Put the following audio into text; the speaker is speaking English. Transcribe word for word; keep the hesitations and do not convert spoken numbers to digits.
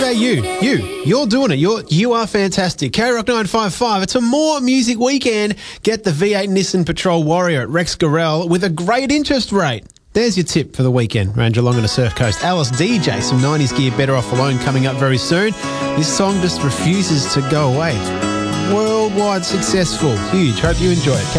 about you? You. You're doing it. You're, you are fantastic. K-Rock nine five five. It's a more music weekend. Get the V eight Nissan Patrol Warrior at Rex Gorell with a great interest rate. There's your tip for the weekend. Range along on the Surf Coast. Alice D J, some nineties gear, Better Off Alone coming up very soon. This song just refuses to go away. Worldwide successful. Huge. Hope you enjoy it.